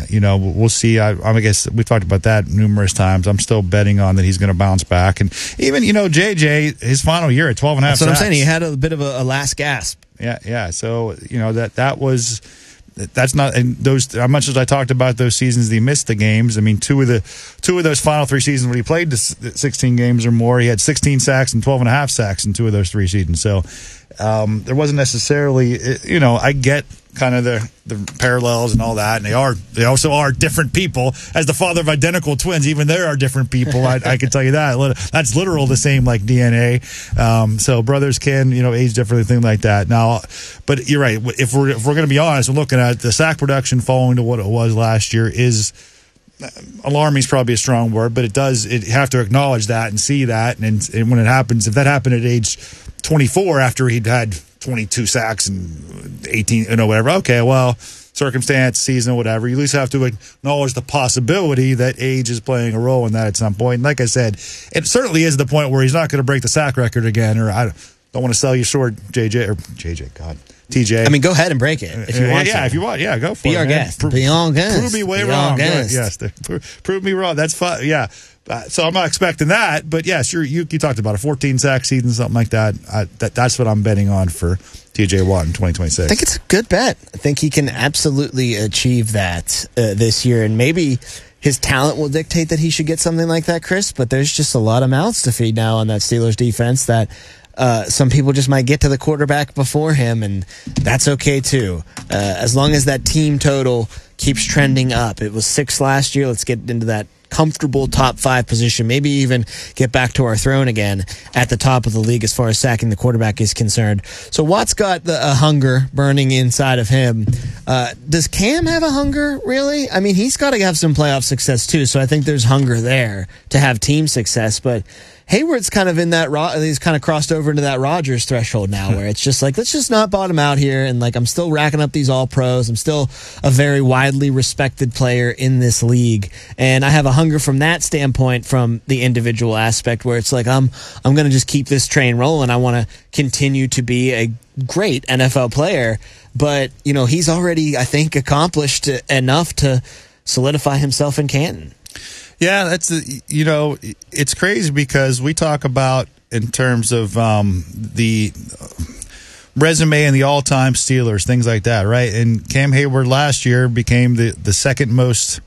we'll see. I guess we've talked about that numerous times. I'm still betting on that he's going to bounce back. And even, JJ, his final year at 12 and a half That's what I'm sacks. saying. He had a bit of a last gasp. Yeah. So, that's not, and those, as much as I talked about those seasons that he missed the games, I mean, two of those final 3 seasons when he played the 16 games or more, he had 16 sacks and 12 and a half sacks in 2 of those 3 seasons. So there wasn't necessarily, I get kind of the parallels and all that, and they also are different people. As the father of identical twins, even they are different people. I can tell you that. That's literal the same like DNA. So brothers can age differently, things like that. Now, but you're right. If we're going to be honest, we're looking at the sack production falling to what it was last year is alarming is probably a strong word, but it have to acknowledge that and see that, and when it happens, if that happened at age 24 after he'd had 22 sacks and 18, whatever. Okay, well, circumstance, season, whatever. You at least have to acknowledge the possibility that age is playing a role in that at some point. And like I said, it certainly is the point where he's not going to break the sack record again. Or I don't want to sell you short, TJ. I mean, go ahead and break it if you want. Yeah, if you want. Yeah, go for it. Be our guest. Be our guest. Prove me way wrong. Yes, prove me wrong. That's fine. Yeah. So I'm not expecting that, but yes, you talked about a 14 sack season, something like that. That's what I'm betting on for TJ Watt in 2026. I think it's a good bet. I think he can absolutely achieve that this year, and maybe his talent will dictate that he should get something like that, Chris. But there's just a lot of mouths to feed now on that Steelers defense that some people just might get to the quarterback before him, and that's okay too. As long as that team total keeps trending up. It was 6 last year. Let's get into that comfortable top 5 position, maybe even get back to our throne again at the top of the league as far as sacking the quarterback is concerned. So Watt's got a hunger burning inside of him. Does Cam have a hunger, really? I mean, he's got to have some playoff success too, so I think there's hunger there to have team success, but Hayward's kind of in that, he's kind of crossed over into that Rodgers threshold now where it's just like, let's just not bottom out here. And like, I'm still racking up these all pros. I'm still a very widely respected player in this league. And I have a hunger from that standpoint, from the individual aspect where it's like, I'm going to just keep this train rolling. I want to continue to be a great NFL player. But, he's already, I think, accomplished enough to solidify himself in Canton. Yeah, it's crazy because we talk about in terms of the resume and the all-time Steelers, things like that, right? And Cam Hayward last year became the second most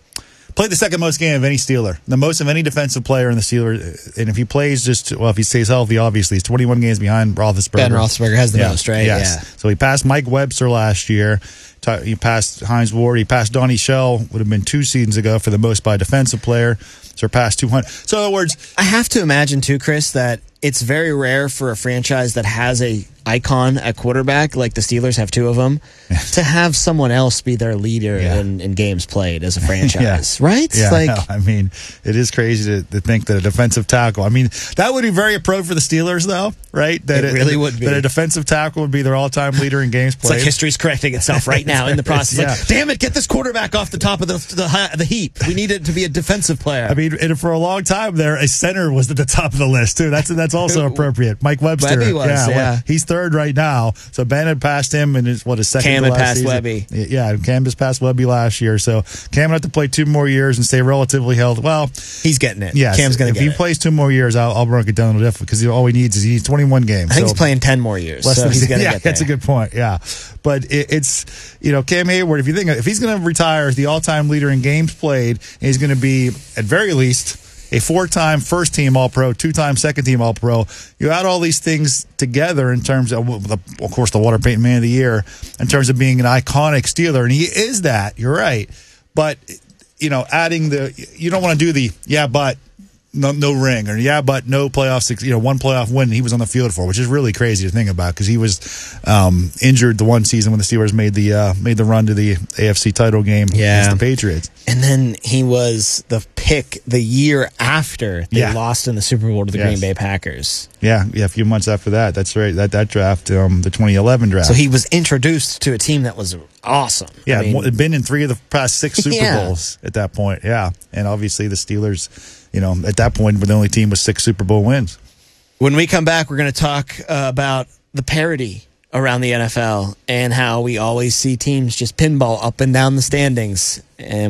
game of any Steeler, the most of any defensive player in the Steelers. And if he plays if he stays healthy, obviously, he's 21 games behind Roethlisberger. Ben Roethlisberger has the most, right? Yes. Yeah. So he passed Mike Webster last year. He passed Hines Ward. He passed Donnie Shell, would have been 2 seasons ago for the most by a defensive player. Surpassed 200. So in other words, I have to imagine too, Chris, that it's very rare for a franchise that has a icon at quarterback, like the Steelers have 2 of them, to have someone else be their leader in games played as a franchise, right? Yeah, no, I mean, it is crazy to think that a defensive tackle, I mean, that would be very pro for the Steelers, though, right? That it really would be. That a defensive tackle would be their all-time leader in games played. It's like history's correcting itself right now in the process. Like, damn it, get this quarterback off the top of the heap. We need it to be a defensive player. I mean, and for a long time there, a center was at the top of the list, too. That's also appropriate. Mike Webster. Webby was, he's 3rd right now. So Ben had passed him in his second Cam to had last passed season. Webby. Yeah, Cam just passed Webby last year. So Cam would have to play 2 more years and stay relatively healthy. Well, he's getting it. Yes, Cam's going to get it. If he plays 2 more years, I'll break it down a little different because all he needs 21 games. I think he's playing 10 more years. So he's going to get there. That's a good point. Yeah. But it's, Cam Hayward, if he's going to retire as the all-time leader in games played, and he's going to be, at very least, a 4-time first-team All-Pro, 2-time second-team All-Pro. You add all these things together in terms of course, the Walter Payton Man of the Year, in terms of being an iconic Steeler, and he is that. You're right. But, adding you don't want to do but no ring, or but no playoff 1 playoff win he was on the field for, which is really crazy to think about because he was injured the one season when the Steelers made the run to the AFC title game against the Patriots. And then he was the pick the year after they lost in the Super Bowl to the Green Bay Packers. Yeah, a few months after that. That's right. That draft, the 2011 draft. So he was introduced to a team that was awesome. Yeah, had been in 3 of the past 6 Super Bowls at that point. Yeah, and obviously the Steelers, at that point were the only team with 6 Super Bowl wins. When we come back, we're going to talk about the parity around the NFL and how we always see teams just pinball up and down the standings. And